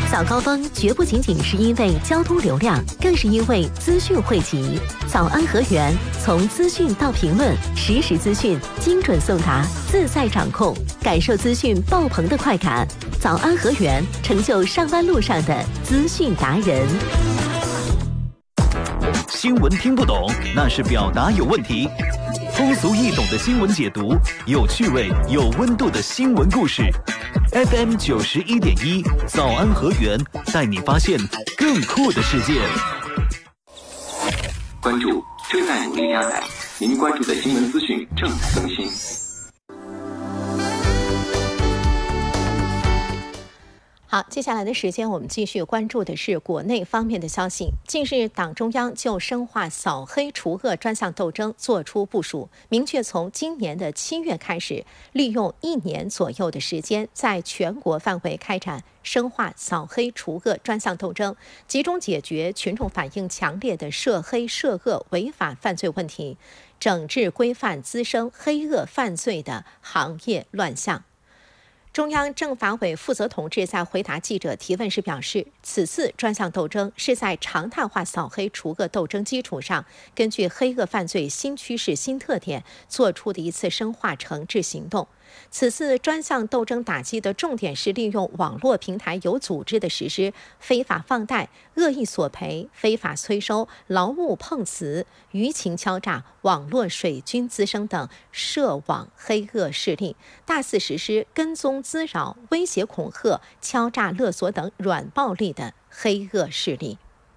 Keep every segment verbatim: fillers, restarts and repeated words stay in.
早高峰绝不仅仅是因为交通流量，更是因为资讯汇集。早安河源，从资讯到评论，实时资讯精准送达，自在掌控，感受资讯爆棚的快感。早安河源，成就上班路上的资讯达人。 新闻听不懂，那是表达有问题。通俗易懂的新闻解读，有趣味、有温度的新闻故事。F M 九十一点一，早安河源，带你发现更酷的世界。 关注正在努力加载，您关注的新闻资讯正在更新。 好，接下来的时间我们继续关注的是国内方面的消息。近日，党中央就深化扫黑除恶专项斗争作出部署，明确从今年的七月开始，利用一年左右的时间，在全国范围开展深化扫黑除恶专项斗争，集中解决群众反映强烈的涉黑涉恶违法犯罪问题，整治规范滋生黑恶犯罪的行业乱象。中央政法委负责同志在回答记者提问时表示，此次专项斗争是在常态化扫黑除恶斗争基础上，根据黑恶犯罪新趋势新特点做出的一次深化惩治行动。此次专项斗争打击的重点是利用网络平台有组织的实施非法放贷、恶意索赔、非法催收、劳务碰瓷、舆情敲诈、网络水军滋生等涉网黑恶势力，大肆实施跟踪滋扰、威胁恐吓、敲诈勒索等软暴力的黑恶势力。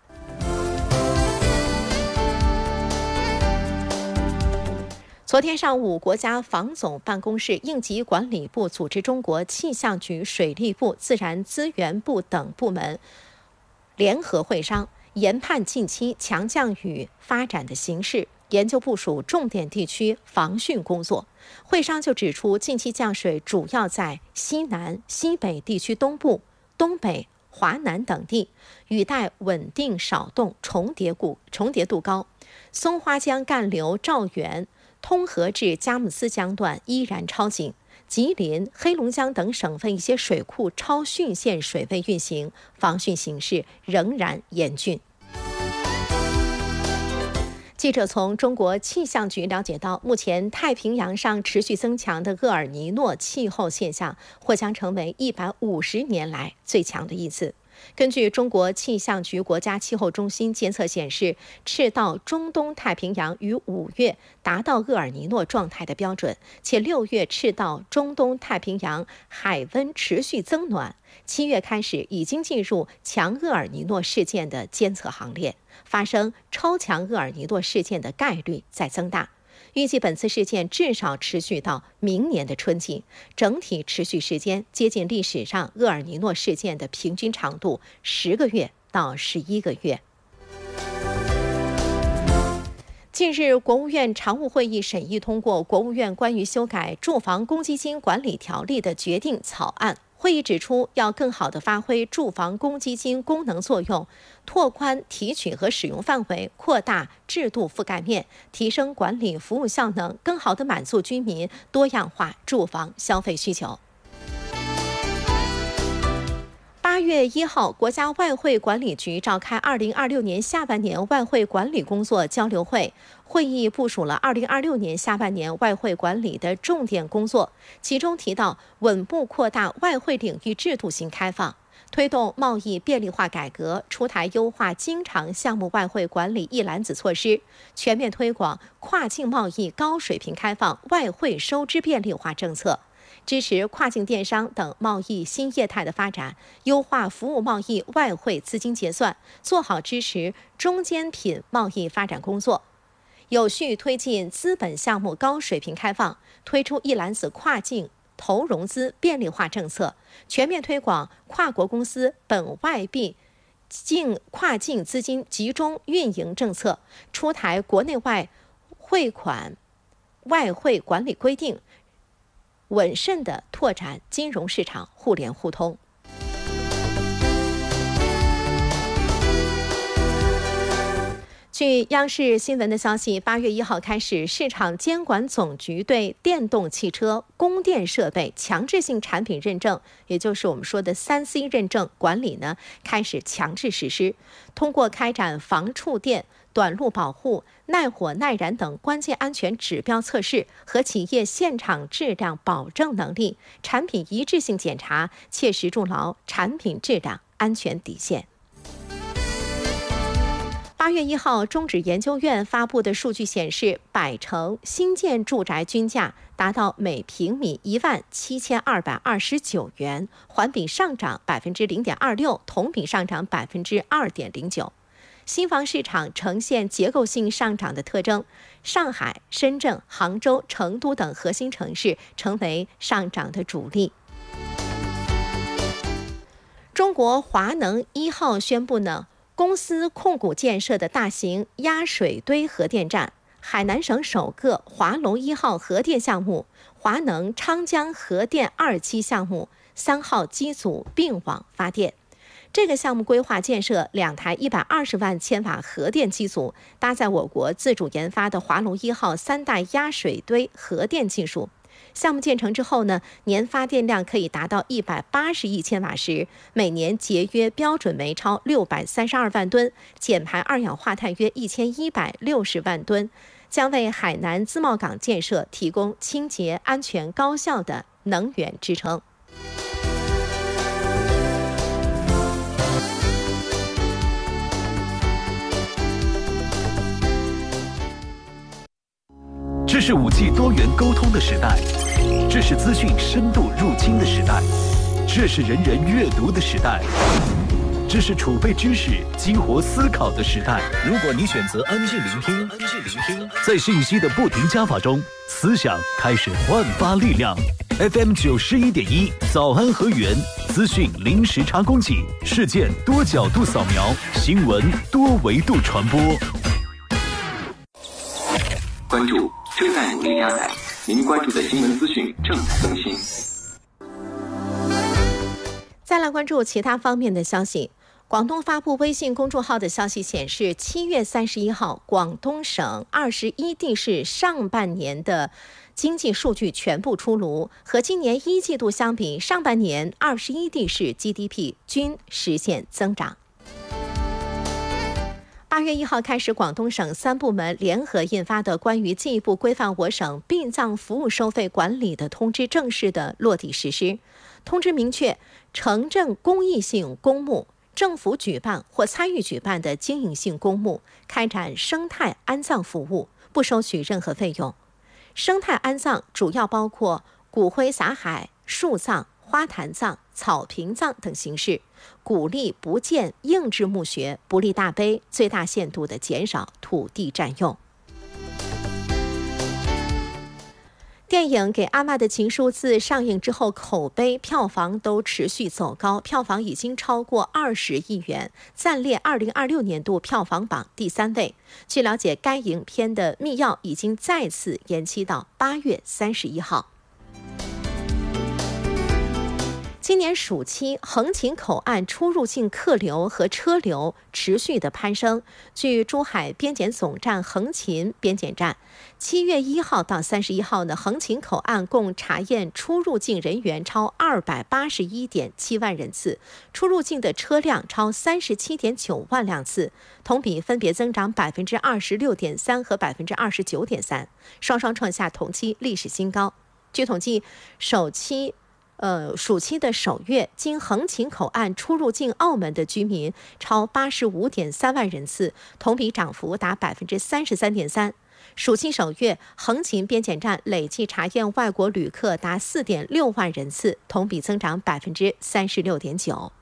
昨天上午，国家防总办公室、应急管理部组织中国气象局、水利部、自然资源部等部门联合会商，研判近期强降雨发展的形势，研究部署重点地区防汛工作。会商就指出，近期降水主要在西南、西北地区东部、东北、华南等地，雨带稳定少动，重叠度重叠度高。松花江干流肇源、通河至佳木斯江段依然超警，吉林、黑龙江等省份一些水库超汛线水位运行，防汛形势仍然严峻。记者从中国气象局了解到，目前太平洋上持续增强的厄尔尼诺气候现象或将成为一百五十年来最强的一次。根据中国气象局国家气候中心监测显示，赤道中东太平洋于五月达到厄尔尼诺状态的标准，且六月赤道中东太平洋海温持续增暖，七月开始已经进入强厄尔尼诺事件的监测行列，发生超强厄尔尼诺事件的概率在增大。预计本次事件至少持续到明年的春季，整体持续时间接近历史上厄尔尼诺事件的平均长度十个月到十一个月。近日，国务院常务会议审议通过国务院关于修改住房公积金管理条例的决定草案。会议指出，要更好地发挥住房公积金功能作用，拓宽提取和使用范围，扩大制度覆盖面，提升管理服务效能，更好地满足居民多样化住房消费需求。八月一号，国家外汇管理局召开二零二六年下半年外汇管理工作交流会。会议部署了二零二六年下半年外汇管理的重点工作，其中提到稳步扩大外汇领域制度性开放，推动贸易便利化改革，出台优化经常项目外汇管理一揽子措施，全面推广跨境贸易高水平开放外汇收支便利化政策，支持跨境电商等贸易新业态的发展，优化服务贸易外汇资金结算，做好支持中间品贸易发展工作。有序推进资本项目高水平开放，推出一揽子跨境投融资便利化政策，全面推广跨国公司本外币境跨境资金集中运营政策，出台国内外汇款外汇管理规定，稳慎地拓展金融市场互联互通。 据央视新闻的消息，八月一号开始，市场监管总局对电动汽车供电设备强制性产品认证，也就是我们说的三 C 认证管理呢，开始强制实施。通过开展防触电、短路保护、耐火耐燃等关键安全指标测试和企业现场质量保证能力、产品一致性检查，切实筑牢产品质量安全底线。八月一号，中指研究院发布的数据显示，百城新建住宅均价达到每平米一万七千二百二十九元，环比上涨百分之零点二六，同比上涨百分之二点零九。新房市场呈现结构性上涨的特征，上海、深圳、杭州、成都等核心城市成为上涨的主力。中国华能一号宣布呢，公司控股建设的大型压水堆核电站，海南省首个华龙一号核电项目、华能昌江核电二期项目三号机组并网发电。这个项目规划建设两台一百二十万千瓦核电机组，搭载我国自主研发的华龙一号三代压水堆核电技术。项目建成之后呢，年发电量可以达到一百八十亿千瓦时，每年节约标准煤超六百三十二万吨，减排二氧化碳约一千一百六十万吨，将为海南自贸港建设提供清洁、安全、高效的能源支撑。 这是 五 G 多元沟通的时代，这是资讯深度入侵的时代，这是人人阅读的时代，这是储备知识、激活思考的时代。如果你选择安静聆听，安静聆听，在信息的不停加法中，思想开始焕发力量。F M 九十一点一，早安河源，资讯零时差供给，事件多角度扫描，新闻多维度传播。 关注正在努力加载，您关注的新闻资讯正在更新。 再来关注其他方面的消息。广东发布微信公众号的消息显示，七月三十一号，广东省二十一地市上半年的经济数据全部出炉，和今年一季度相比，上半年二十一地市 G D P 均实现增长。八月一号开始，广东省三部门联合印发的关于进一步规范我省殡葬服务收费管理的通知正式的落地实施。通知明确，城镇公益性公墓、政府举办或参与举办的经营性公墓开展生态安葬服务，不收取任何费用。生态安葬主要包括骨灰撒海、树葬、花坛葬、草坪葬等形式，鼓励不建硬质墓穴，不立大碑，最大限度地减少土地占用。电影《给阿嬷的情书》自上映之后，口碑、票房都持续走高，票房已经超过二十亿元，暂列二零二六年度票房榜第三位。据了解，该影片的密钥已经再次延期到八月三十一号。今年暑期，横琴口岸出入境客流和车流持续的攀升。据珠海边检总站横琴边检站，七月一号到三十一号呢，横琴口岸共查验出入境人员超二百八十一点七万人次，出入境的车辆超三十七点九万辆次，同比分别增长百分之二十六点三和百分之二十九点三，双双创下同期历史新高。据统计，首期呃，暑期的首月，经横琴口岸出入境澳门的居民超八十五点三万人次，同比涨幅达百分之三十三点三。暑期首月，横琴边检站累计查验外国旅客达四点六万人次，同比增长百分之三十六点九。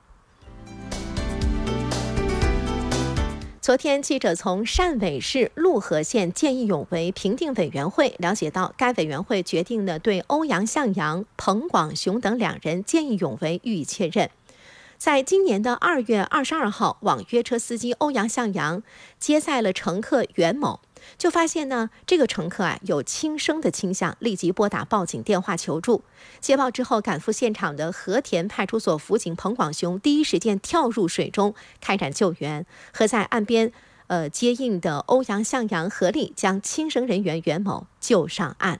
昨天，记者从汕尾市陆河县见义勇为评定委员会了解到，该委员会决定呢对欧阳向阳、彭广雄等两人见义勇为予以确认。在今年的二月二十二号，网约车司机欧阳向阳接载了乘客袁某，就发现呢这个乘客啊有轻生的倾向，立即拨打报警电话求助。接报之后，赶赴现场的和田派出所辅警彭广雄第一时间跳入水中开展救援，和在岸边呃接应的欧阳向阳合力将轻生人员袁某救上岸。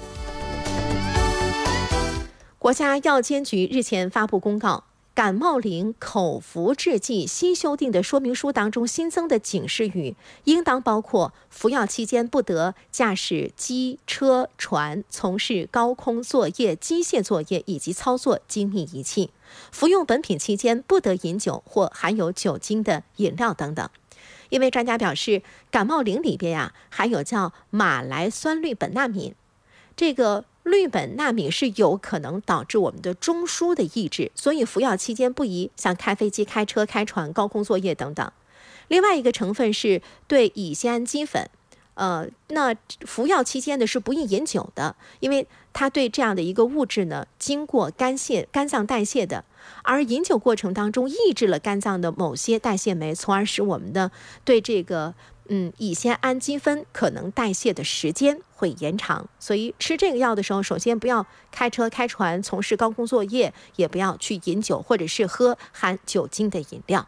国家药监局日前发布公告，感冒灵口服制剂新修订的说明书当中新增的警示语，应当包括服药期间不得驾驶机车船从事高空作业、机械作业以及操作精密仪器，服用本品期间不得饮酒或含有酒精的饮料等等。因为专家表示，感冒灵里边呀、啊、含有叫马来酸氯苯那敏，这个氯苯那敏是有可能导致我们的中枢的抑制，所以服药期间不宜像开飞机、开车、开船、高空作业等等。另外一个成分是对乙酰氨基酚，呃，那服药期间呢是不宜饮酒的，因为它对这样的一个物质呢经过肝泄肝脏代谢的，而饮酒过程当中抑制了肝脏的某些代谢酶，从而使我们的对这个嗯，乙酰氨基酚可能代谢的时间会延长，所以吃这个药的时候，首先不要开车、开船、从事高空作业，也不要去饮酒或者是喝含酒精的饮料。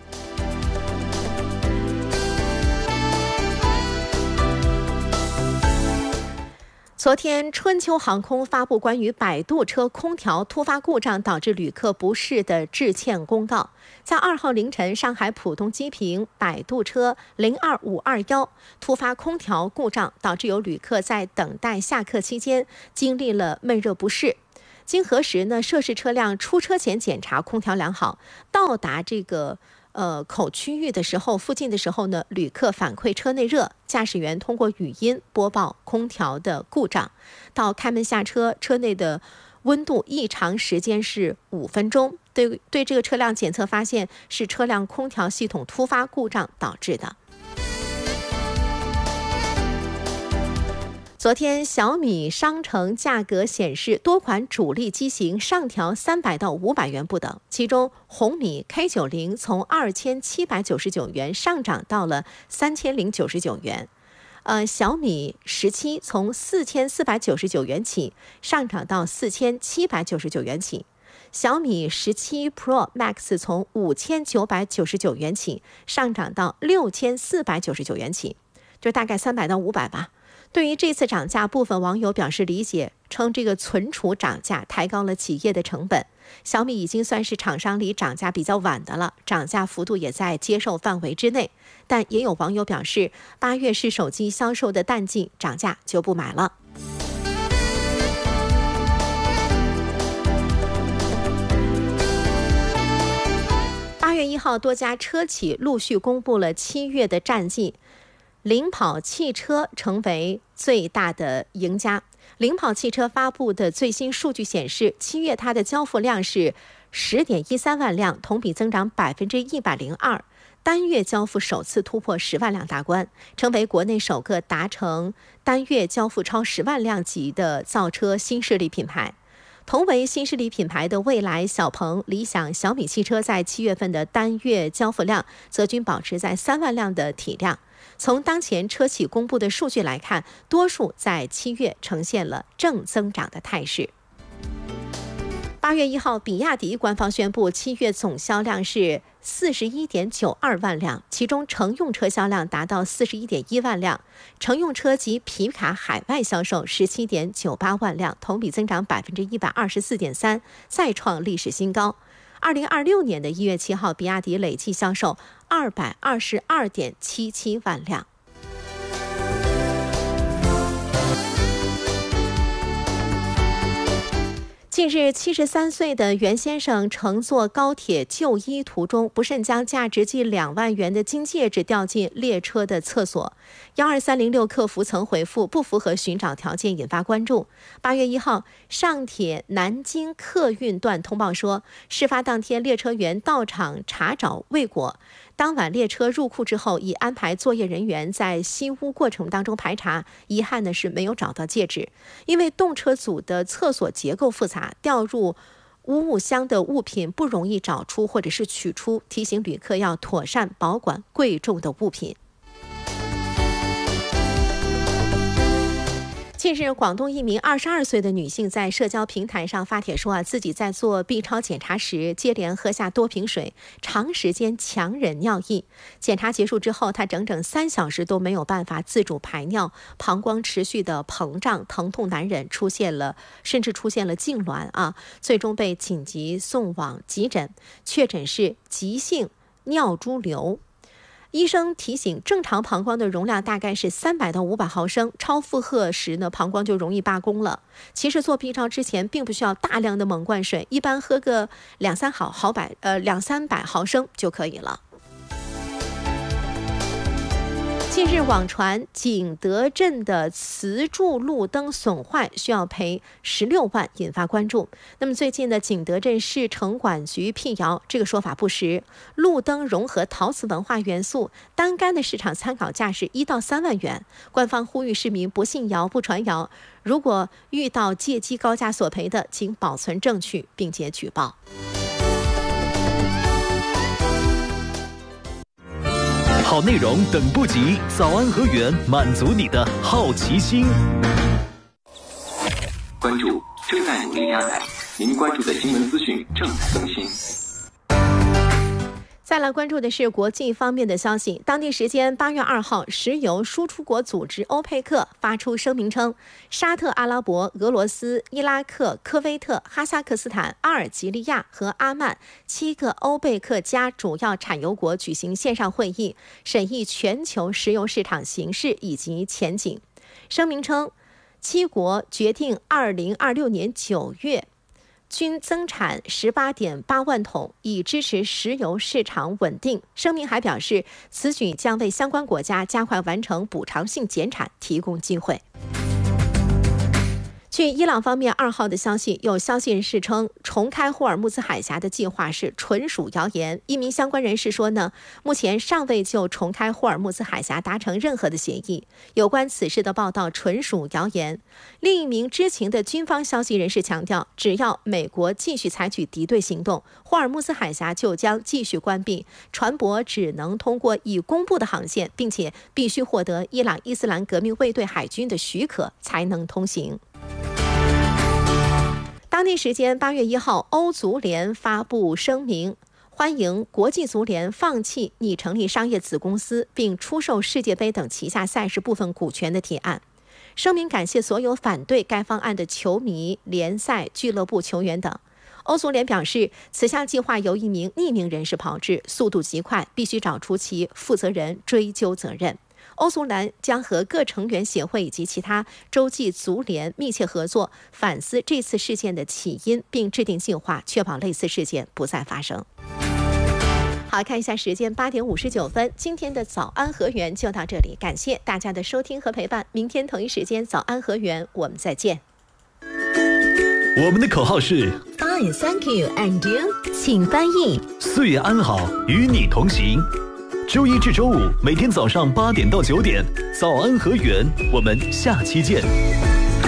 昨天，春秋航空发布关于摆渡车空调突发故障导致旅客不适的致歉公告。在二号凌晨，上海浦东机坪摆渡车零二五二一突发空调故障，导致有旅客在等待下客期间经历了闷热不适。经核实呢，涉事车辆出车前检查空调良好，到达这个呃口区域的时候，附近的时候呢，旅客反馈车内热，驾驶员通过语音播报空调的故障。到开门下车，车内的温度异常时间是五分钟。对对，这个车辆检测发现是车辆空调系统突发故障导致的。昨天，小米商城价格显示，多款主力机型上调三百到五百元不等，其中红米 K 九十 从二千七百九十九元上涨到了三千零九十九元。呃，小米十七从四千四百九十九元起上涨到四千七百九十九元起，小米十七 Pro Max 从五千九百九十九元起上涨到六千四百九十九元起，就大概三百到五百吧。对于这次涨价，部分网友表示理解，称这个存储涨价抬高了企业的成本。小米已经算是厂商里涨价比较晚的了，涨价幅度也在接受范围之内。但也有网友表示，八月是手机销售的淡季，涨价就不买了。八月一号，多家车企陆续公布了七月的战绩。领跑汽车成为最大的赢家。领跑汽车发布的最新数据显示，七月它的交付量是十点一三万辆，同比增长百分之一百零二，单月交付首次突破十万辆大关，成为国内首个达成单月交付超十万辆级的造车新势力品牌。同为新势力品牌的蔚来、小鹏、理想、小米汽车在七月份的单月交付量则均保持在三万辆的体量。从当前车企公布的数据来看，多数在七月呈现了正增长的态势。八月一号，比亚迪官方宣布，七月总销量是四十一点九二万辆，其中乘用车销量达到四十一点一万辆，乘用车及皮卡海外销售十七点九八万辆，同比增长百分之一百二十四点三，再创历史新高。二零二六年的一月七号，比亚迪累计销售二百二十二点七七万辆。近日，七十三岁的袁先生乘坐高铁就医途中，不慎将价值近两万元的金戒指掉进列车的厕所。幺二三零六客服曾回复不符合寻找条件，引发关注。八月一号，上铁南京客运段通报说，事发当天列车员到场查找未果。当晚列车入库之后，已安排作业人员在吸污过程当中排查，遗憾的是没有找到戒指。因为动车组的厕所结构复杂，掉入污物箱的物品不容易找出或者是取出，提醒旅客要妥善保管贵重的物品。 近日，广东一名二十二岁的女性在社交平台上发帖说啊，自己在做 B 超检查时，接连喝下多瓶水，长时间强忍尿意。检查结束之后，她整整三小时都没有办法自主排尿，膀胱持续的膨胀，疼痛难忍，出现了甚至出现了痉挛啊，最终被紧急送往急诊，确诊是急性尿潴留。医生提醒，正常膀胱的容量大概是三百到五百毫升，超负荷时呢，膀胱就容易罢工了。其实做 B 超之前并不需要大量的猛灌水，一般喝个两三毫毫百呃两三百毫升就可以了。近日网传景德镇的磁柱路灯损坏需要赔十六万，引发关注。那么最近的景德镇市城管局辟谣，这个说法不实。路灯融合陶瓷文化元素，单杆的市场参考价是一到三万元。官方呼吁市民不信谣不传谣，如果遇到借机高价索赔的，请保存证据并且举报。 好内容等不及，早安和源满足你的好奇心。 关注正在努力加载，您关注的新闻资讯正在更新。 再来关注的是国际方面的消息。当地时间八月二号，石油输出国组织欧佩克发出声明称，沙特阿拉伯、俄罗斯、伊拉克、科威特、哈萨克斯坦、阿尔及利亚和阿曼七个欧佩克加主要产油国举行线上会议，审议全球石油市场形势以及前景。声明称，七国决定二零二六年九月均增产 十八点八万桶，以支持石油市场稳定。声明还表示，此举将为相关国家加快完成补偿性减产提供机会。据伊朗方面二号的消息，有消息人士称，重开霍尔木兹海峡的计划是纯属谣言。一名相关人士说呢，目前尚未就重开霍尔木兹海峡达成任何的协议，有关此事的报道纯属谣言。另一名知情的军方消息人士强调，只要美国继续采取敌对行动，霍尔木兹海峡就将继续关闭，船舶只能通过已公布的航线，并且必须获得伊朗伊斯兰革命卫队海军的许可才能通行。当地时间八月一号，欧足联发布声明，欢迎国际足联放弃拟成立商业子公司并出售世界杯等旗下赛事部分股权的提案。声明感谢所有反对该方案的球迷、联赛、俱乐部、球员等。欧足联表示，此项计划由一名匿名人士炮制，速度极快，必须找出其负责人，追究责任。欧足联将和各成员协会以及其他洲际足联密切合作，反思这次事件的起因，并制定计划，确保类似事件不再发生。好，看一下时间，八点五十九分，今天的早安和源就到这里，感谢大家的收听和陪伴。明天同一时间，早安和源，我们再见。 我们的口号是 Fine, thank you, and you？ 请翻译。 岁月安好，与你同行。周一至周五每天早上八点到九点，早安和源，我们下期见。